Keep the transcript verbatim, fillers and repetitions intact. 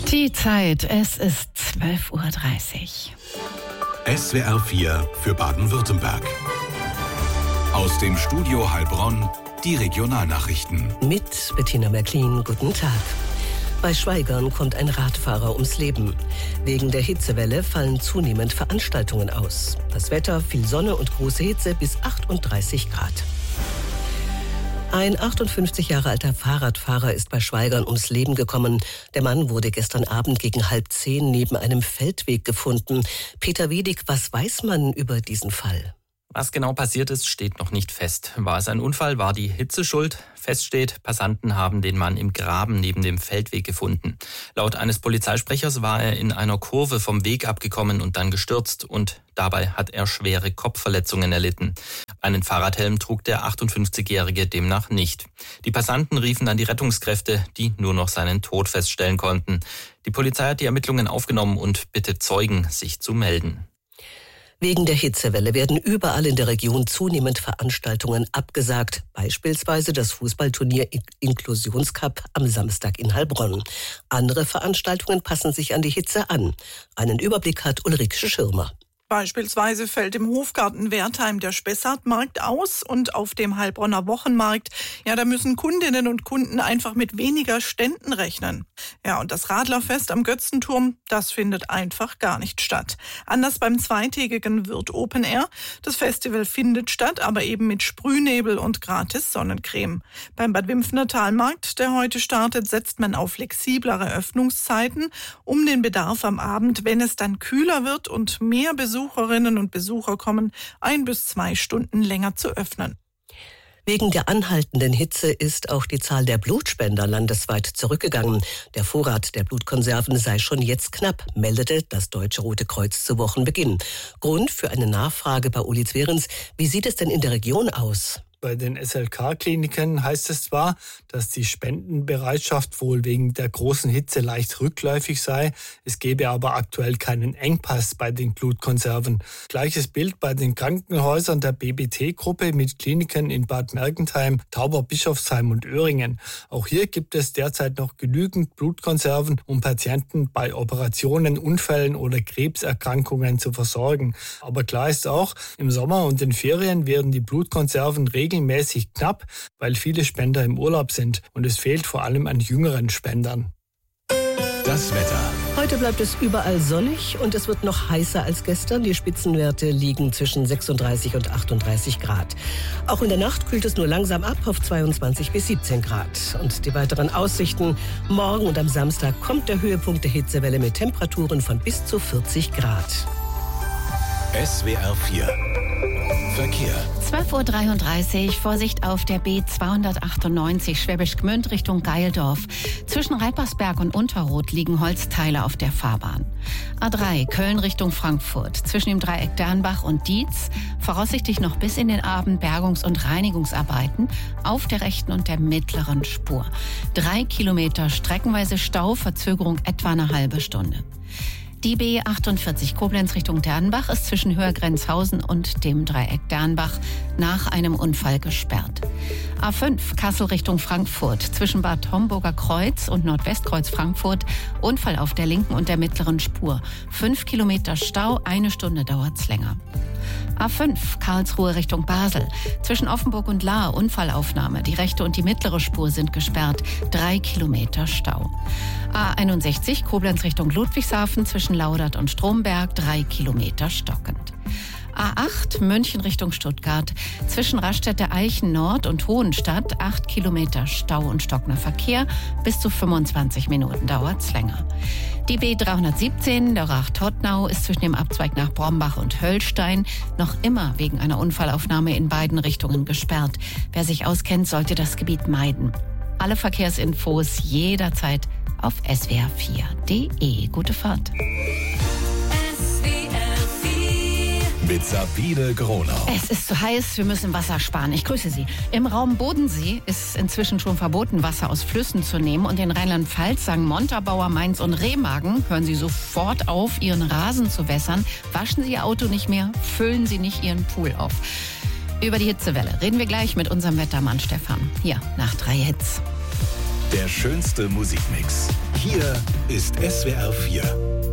Die Zeit, es ist zwölf Uhr dreißig. S W R vier für Baden-Württemberg. Aus dem Studio Heilbronn, die Regionalnachrichten. Mit Bettina Märklin, guten Tag. Bei Schwaigern kommt ein Radfahrer ums Leben. Wegen der Hitzewelle fallen zunehmend Veranstaltungen aus. Das Wetter, viel Sonne und große Hitze bis achtunddreißig Grad. Ein achtundfünfzig Jahre alter Fahrradfahrer ist bei Schwaigern ums Leben gekommen. Der Mann wurde gestern Abend gegen halb zehn neben einem Feldweg gefunden. Peter Wiedig, was weiß man über diesen Fall? Was genau passiert ist, steht noch nicht fest. War es ein Unfall, war die Hitze schuld? Fest steht, Passanten haben den Mann im Graben neben dem Feldweg gefunden. Laut eines Polizeisprechers war er in einer Kurve vom Weg abgekommen und dann gestürzt und dabei hat er schwere Kopfverletzungen erlitten. Einen Fahrradhelm trug der achtundfünfzigjährige demnach nicht. Die Passanten riefen dann die Rettungskräfte, die nur noch seinen Tod feststellen konnten. Die Polizei hat die Ermittlungen aufgenommen und bittet Zeugen, sich zu melden. Wegen der Hitzewelle werden überall in der Region zunehmend Veranstaltungen abgesagt. Beispielsweise das Fußballturnier Inklusionscup am Samstag in Heilbronn. Andere Veranstaltungen passen sich an die Hitze an. Einen Überblick hat Ulrike Schirmer. Beispielsweise fällt im Hofgarten Wertheim der Spessartmarkt aus und auf dem Heilbronner Wochenmarkt, ja, da müssen Kundinnen und Kunden einfach mit weniger Ständen rechnen. Ja, und das Radlerfest am Götzenturm, das findet einfach gar nicht statt. Anders beim zweitägigen Würth Open Air. Das Festival findet statt, aber eben mit Sprühnebel und gratis Sonnencreme. Beim Bad Wimpfener Talmarkt, der heute startet, setzt man auf flexiblere Öffnungszeiten, um den Bedarf am Abend, wenn es dann kühler wird und mehr Besucher Besucherinnen und Besucher kommen, ein bis zwei Stunden länger zu öffnen. Wegen der anhaltenden Hitze ist auch die Zahl der Blutspender landesweit zurückgegangen. Der Vorrat der Blutkonserven sei schon jetzt knapp, meldete das Deutsche Rote Kreuz zu Wochenbeginn. Grund für eine Nachfrage bei Uli Zwerens: Wie sieht es denn in der Region aus? Bei den S L K-Kliniken heißt es zwar, dass die Spendenbereitschaft wohl wegen der großen Hitze leicht rückläufig sei, es gebe aber aktuell keinen Engpass bei den Blutkonserven. Gleiches Bild bei den Krankenhäusern der B B T-Gruppe mit Kliniken in Bad Mergentheim, Tauberbischofsheim und Öhringen. Auch hier gibt es derzeit noch genügend Blutkonserven, um Patienten bei Operationen, Unfällen oder Krebserkrankungen zu versorgen. Aber klar ist auch, im Sommer und den Ferien werden die Blutkonserven regelmäßig regelmäßig knapp, weil viele Spender im Urlaub sind und es fehlt vor allem an jüngeren Spendern. Das Wetter. Heute bleibt es überall sonnig und es wird noch heißer als gestern. Die Spitzenwerte liegen zwischen sechsunddreißig und achtunddreißig Grad. Auch in der Nacht kühlt es nur langsam ab auf zweiundzwanzig bis siebzehn Grad. Und die weiteren Aussichten: Morgen und am Samstag kommt der Höhepunkt der Hitzewelle mit Temperaturen von bis zu vierzig Grad. S W R vier Verkehr. zwölf Uhr dreiunddreißig, Vorsicht auf der B zweihundertachtundneunzig Schwäbisch Gmünd Richtung Geildorf. Zwischen Reipersberg und Unterroth liegen Holzteile auf der Fahrbahn. A drei Köln Richtung Frankfurt. Zwischen dem Dreieck Dernbach und Dietz voraussichtlich noch bis in den Abend Bergungs- und Reinigungsarbeiten auf der rechten und der mittleren Spur. Drei Kilometer streckenweise Stau, Verzögerung etwa eine halbe Stunde. Die B achtundvierzig Koblenz Richtung Dernbach ist zwischen Höhergrenzhausen und dem Dreieck Dernbach nach einem Unfall gesperrt. A fünf Kassel Richtung Frankfurt zwischen Bad Homburger Kreuz und Nordwestkreuz Frankfurt. Unfall auf der linken und der mittleren Spur. Fünf Kilometer Stau, eine Stunde dauert's länger. A fünf Karlsruhe Richtung Basel. Zwischen Offenburg und Lahr Unfallaufnahme. Die rechte und die mittlere Spur sind gesperrt. Drei Kilometer Stau. A einundsechzig Koblenz Richtung Ludwigshafen zwischen Laudert und Stromberg. Drei Kilometer stockend. A acht München Richtung Stuttgart. Zwischen Raststätte Eichen Nord und Hohenstadt acht Kilometer Stau und stockender Verkehr. Bis zu fünfundzwanzig Minuten dauert's länger. Die B dreihundertsiebzehn Lörrach-Tottnau ist zwischen dem Abzweig nach Brombach und Höllstein noch immer wegen einer Unfallaufnahme in beiden Richtungen gesperrt. Wer sich auskennt, sollte das Gebiet meiden. Alle Verkehrsinfos jederzeit auf S W R vier Punkt de. Gute Fahrt. Mit Sabine Gronau. Es ist zu heiß, wir müssen Wasser sparen. Ich grüße Sie. Im Raum Bodensee ist inzwischen schon verboten, Wasser aus Flüssen zu nehmen. Und in Rheinland-Pfalz sagen Montabaur, Mainz und Remagen, hören Sie sofort auf, Ihren Rasen zu wässern. Waschen Sie Ihr Auto nicht mehr, füllen Sie nicht Ihren Pool auf. Über die Hitzewelle reden wir gleich mit unserem Wettermann Stefan. Hier nach drei Hits. Der schönste Musikmix. Hier ist S W R vier.